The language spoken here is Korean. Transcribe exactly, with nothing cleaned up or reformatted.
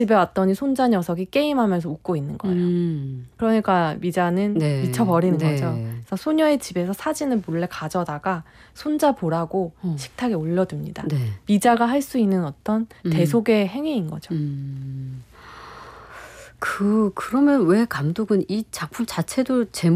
집에 왔더니 손자 녀석이 게임하면서 웃고 있는 거예요. 음. 그러니까 미자는 네. 미쳐버리는 네. 거죠. 그래서 소녀의 집에서 사진을 몰래 가져다가 손자 보라고 어. 식탁에 올려둡니다. 네. 미자가 할 수 있는 어떤 음. 대속의 행위인 거죠. 음. 그 그러면 왜 감독은 이 작품 자체도 제목